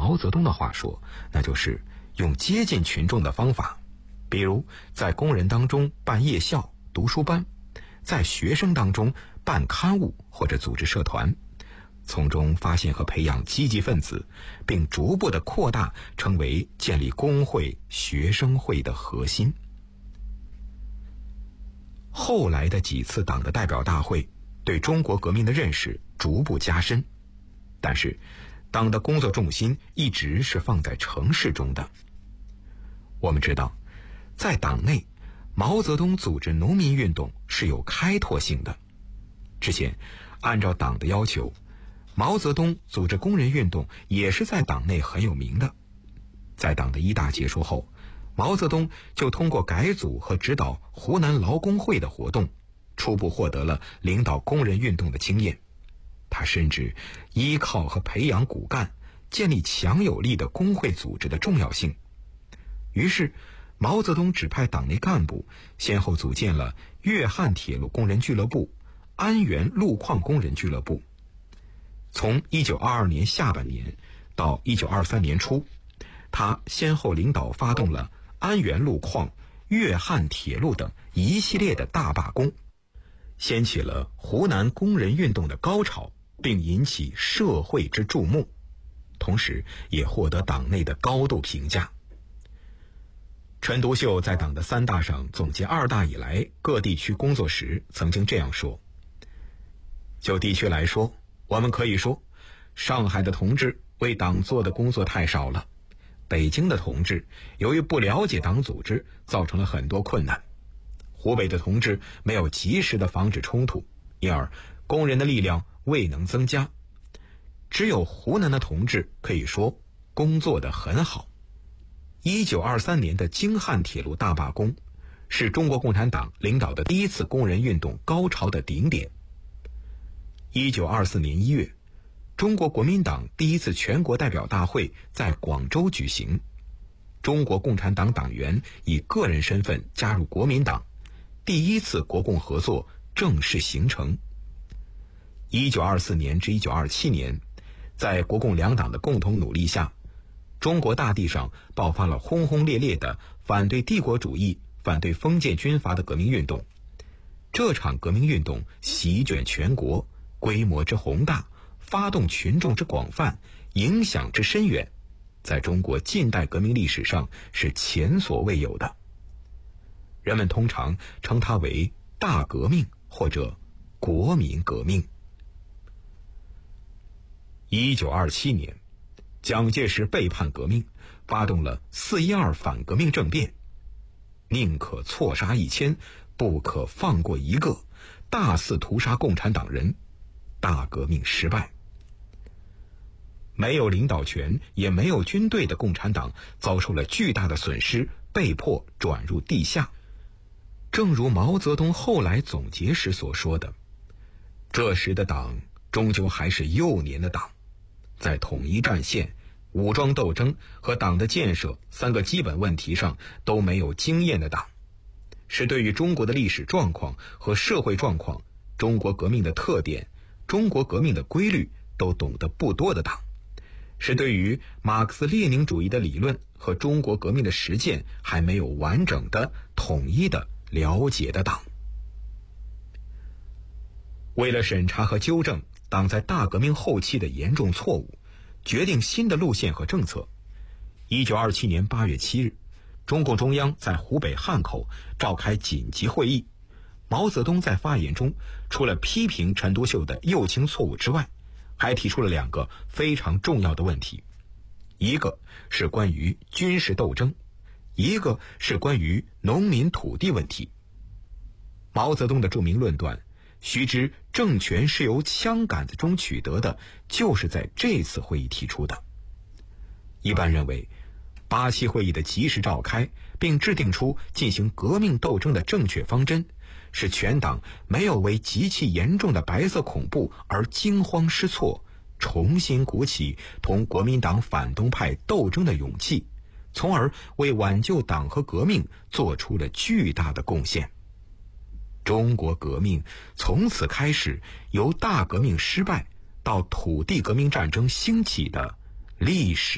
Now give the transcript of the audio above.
毛泽东的话说，那就是用接近群众的方法，比如在工人当中办夜校、读书班，在学生当中办刊物或者组织社团，从中发现和培养积极分子，并逐步的扩大成为建立工会、学生会的核心。后来的几次党的代表大会对中国革命的认识逐步加深，但是党的工作重心一直是放在城市中的。我们知道，在党内，毛泽东组织农民运动是有开拓性的。之前，按照党的要求，毛泽东组织工人运动也是在党内很有名的。在党的一大结束后，毛泽东就通过改组和指导湖南劳工会的活动，初步获得了领导工人运动的经验。他深知依靠和培养骨干，建立强有力的工会组织的重要性。于是，毛泽东指派党内干部先后组建了粤汉铁路工人俱乐部、安源路矿工人俱乐部。从1922年下半年到1923年初，他先后领导发动了安源路矿、粤汉铁路等一系列的大罢工，掀起了湖南工人运动的高潮，并引起社会之注目，同时也获得党内的高度评价。陈独秀在党的3大上总结2大以来各地区工作时曾经这样说：就地区来说，我们可以说，上海的同志为党做的工作太少了，北京的同志由于不了解党组织，造成了很多困难，湖北的同志没有及时的防止冲突，因而工人的力量未能增加，只有湖南的同志可以说工作得很好。1923年的京汉铁路大罢工是中国共产党领导的第一次工人运动高潮的顶点。1924年1月，中国国民党第一次全国代表大会在广州举行，中国共产党党员以个人身份加入国民党，第一次国共合作正式形成。1924年至1927年，在国共两党的共同努力下，中国大地上爆发了轰轰烈烈的反对帝国主义、反对封建军阀的革命运动。这场革命运动席卷全国，规模之宏大，发动群众之广泛，影响之深远，在中国近代革命历史上是前所未有的。人们通常称它为大革命或者国民革命。1927年，蒋介石背叛革命，发动了4·12反革命政变，宁可错杀1000，不可放过一个，大肆屠杀共产党人，大革命失败。没有领导权也没有军队的共产党遭受了巨大的损失，被迫转入地下。正如毛泽东后来总结时所说的，这时的党终究还是幼年的党，在统一战线、武装斗争和党的建设3个基本问题上都没有经验的党，是对于中国的历史状况和社会状况、中国革命的特点、中国革命的规律都懂得不多的党，是对于马克思列宁主义的理论和中国革命的实践还没有完整的、统一的了解的党。为了审查和纠正党在大革命后期的严重错误，决定新的路线和政策，1927年8月7日，中共中央在湖北汉口召开紧急会议。毛泽东在发言中，除了批评陈独秀的右倾错误之外，还提出了2个非常重要的问题，一个是关于军事斗争，一个是关于农民土地问题。毛泽东的著名论断，须知政权是由枪杆子中取得的，就是在这次会议提出的。一般认为，8期会议的及时召开，并制定出进行革命斗争的正确方针，是全党没有为极其严重的白色恐怖而惊慌失措，重新鼓起同国民党反动派斗争的勇气，从而为挽救党和革命做出了巨大的贡献。中国革命从此开始由大革命失败到土地革命战争兴起的历史